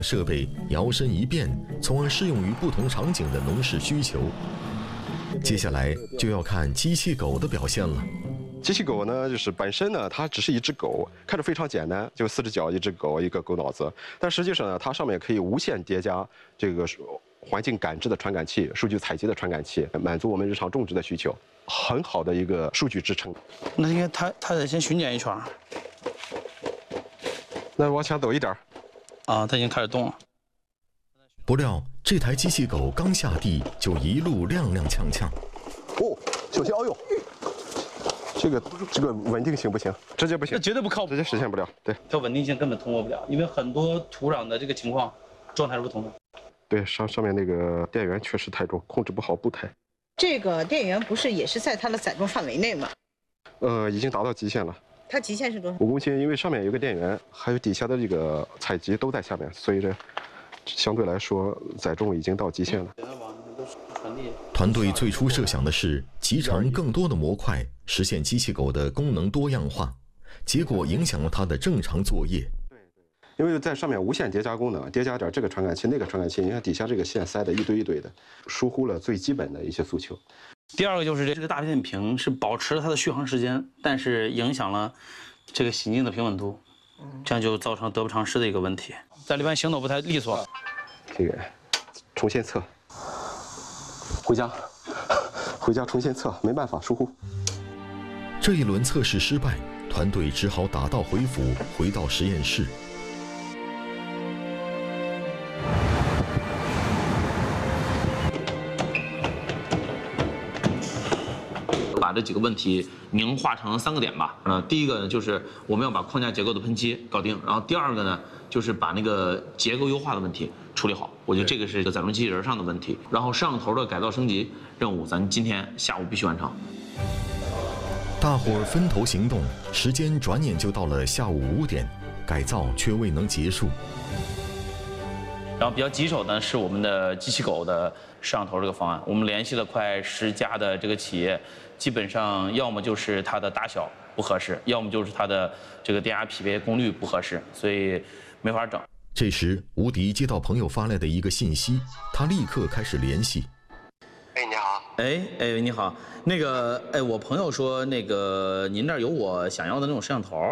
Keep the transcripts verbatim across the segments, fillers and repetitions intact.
设备摇身一变，从而适用于不同场景的农事需求。接下来就要看机器狗的表现了。 机器狗呢，就是本身呢，它只是一只狗，看着非常简单，就四只脚，一只狗，一个狗脑子。但实际上呢，它上面可以无限叠加这个环境感知的传感器、数据采集的传感器，满足我们日常种植的需求，很好的一个数据支撑。 那应该它它得先巡检一圈。 那往前走一点。 啊，它已经开始动了。 不料这台机器狗刚下地就一路踉踉跄跄。 哦，小心！哎呦，这个这个稳定性不行，直接不行， 那绝对不靠谱， 直接实现不了。对， 它稳定性根本通过不了，因为很多土壤的这个情况状态是不同的。 对，上上面那个电源确实太重，控制不好步态。 这个电源不是也是在它的载重范围内吗？ 呃，已经达到极限了。 它极限是多少？ 五公斤，因为上面有个电源，还有底下的这个采集都在下面，所以这相对来说载重已经到极限了。 团队最初设想的是集成更多的模块，实现机器狗的功能多样化，结果影响了它的正常作业。 因为在上面无限叠加功能，叠加点这个传感器、那个传感器，你看底下这个线塞的一堆一堆的，疏忽了最基本的一些诉求。 第二个就是这个大变频是保持了它的续航时间，但是影响了这个洗净的平稳度，这样就造成得不偿失的一个问题。在里边行走不太利索。 这个重新测，回家，回家重新测，没办法，疏忽。 这一轮测试失败，团队只好打道回府，回到实验室。 把这几个问题凝化成三个点吧。呃，第一个呢就是我们要把框架结构的喷漆搞定，然后第二个呢就是把那个结构优化的问题处理好。我觉得这个是一个载重机器人上的问题。然后摄像头的改造升级任务，咱今天下午必须完成。 大伙儿分头行动，时间转眼就到了下午五点，改造却未能结束。 然后比较棘手的是我们的机器狗的摄像头这个方案，我们联系了快十家的这个企业，基本上要么就是它的大小不合适，要么就是它的这个电压匹配功率不合适，所以没法整。 这时，吴迪接到朋友发来的一个信息，他立刻开始联系。 哎，你好。 哎哎，你好，那个哎，我朋友说那个您这儿有我想要的那种摄像头。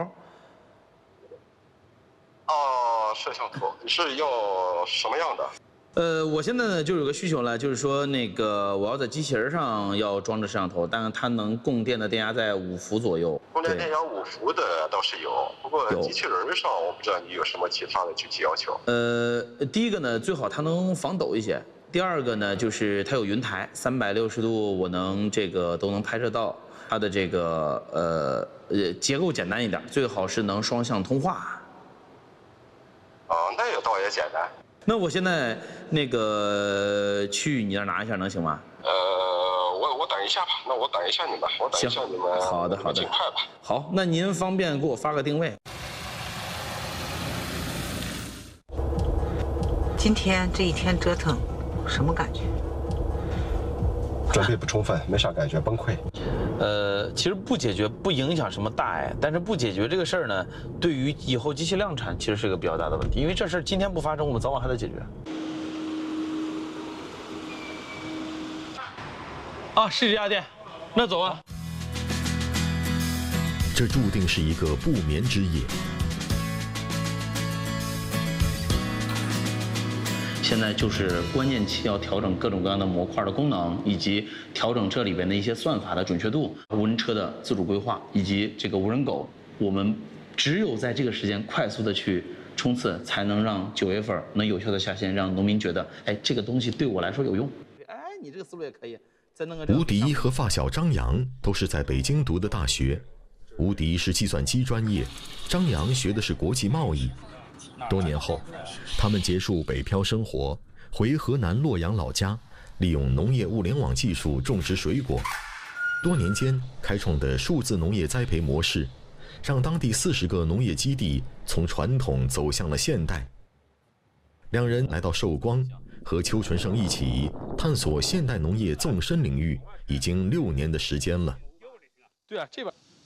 哦，摄像头，你是要什么样的？ 呃，我现在呢就有个需求了，就是说那个我要在机器人上要装置摄像头，但是它能供电的电压在五伏左右。 供电电压五伏的倒是有，不过机器人上我不知道你有什么其他的具体要求。 呃，第一个呢，最好它能防抖一些；第二个呢，就是它有云台，三百六十度我能这个都能拍摄到。它的这个呃呃结构简单一点，最好是能双向通话。 啊，那个倒也简单。 那我现在那个去你那儿拿一下能行吗？ 呃，我我等一下吧，那我等一下你们，我等一下你们。 好的好的， 尽快吧。 好，那您方便给我发个定位？ 今天这一天折腾，什么感觉？ 准备不充分，没啥感觉，崩溃。 呃，其实不解决不影响什么大碍，但是不解决这个事儿呢，对于以后机器量产其实是个比较大的问题，因为这事儿今天不发生，我们早晚还得解决。啊，是这家店，那走啊。 这注定是一个不眠之夜。 现在就是关键期，要调整各种各样的模块的功能，以及调整这里边的一些算法的准确度、无人车的自主规划，以及这个无人狗。我们只有在这个时间快速的去冲刺，才能让九月份能有效的下线，让农民觉得，哎，这个东西对我来说有用。哎，你这个思路也可以。再弄个。 吴迪和发小张扬都是在北京读的大学，吴迪是计算机专业，张扬学的是国际贸易。多年后，他们结束北漂生活，回河南洛阳老家，利用农业物联网技术种植水果。多年间开创的数字农业栽培模式，让当地四十个农业基地从传统走向了现代。两人来到寿光，和邱纯胜一起探索现代农业纵深领域，已经六年的时间了。 对啊，这边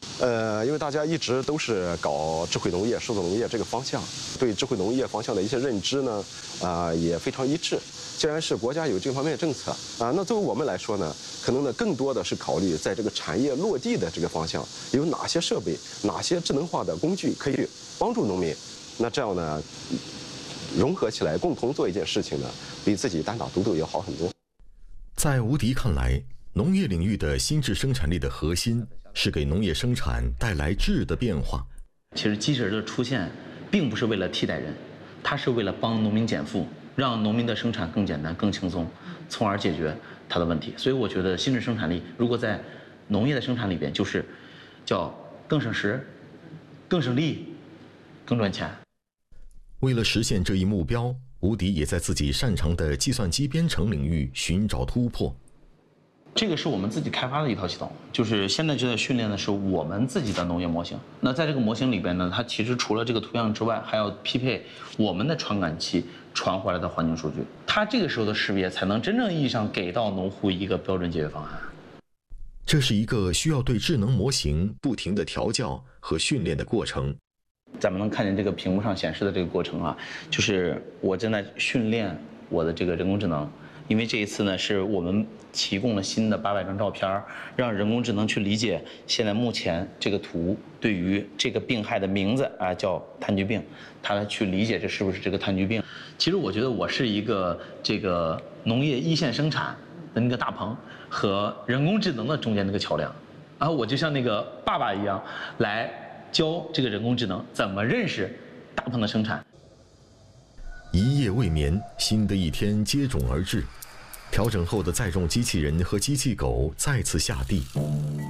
呃，因为大家一直都是搞智慧农业、数字农业这个方向，对智慧农业方向的一些认知呢，啊、也非常一致。既然是国家有这方面的政策啊，那作为我们来说呢，可能呢更多的是考虑在这个产业落地的这个方向，有哪些设备、哪些智能化的工具可以帮助农民。那这样呢，融合起来共同做一件事情呢，比自己单打独斗要好很多。 在吴迪看来，农业领域的新质生产力的核心是给农业生产带来质的变化。 其实机器人的出现，并不是为了替代人，它是为了帮农民减负，让农民的生产更简单、更轻松，从而解决他的问题。所以我觉得新质生产力，如果在农业的生产里边，就是叫更省时、更省力、更赚钱。 为了实现这一目标，吴迪也在自己擅长的计算机编程领域寻找突破。 这个是我们自己开发的一套系统，就是现在就在训练的是我们自己的农业模型。那在这个模型里边呢，它其实除了这个图样之外，还要匹配我们的传感器传回来的环境数据。它这个时候的识别才能真正意义上给到农户一个标准解决方案。 这是一个需要对智能模型不停地调教和训练的过程。 咱们能看见这个屏幕上显示的这个过程啊，就是我正在训练我的这个人工智能。因为这一次呢，是我们提供了新的八百张照片，让人工智能去理解现在目前这个图对于这个病害的名字啊，叫炭疽病，它来去理解这是不是这个炭疽病。其实我觉得我是一个这个农业一线生产的那个大棚和人工智能的中间那个桥梁，然后我就像那个爸爸一样，来教这个人工智能怎么认识大棚的生产。 一夜未眠，新的一天接踵而至。调整后的载重机器人和机器狗再次下地。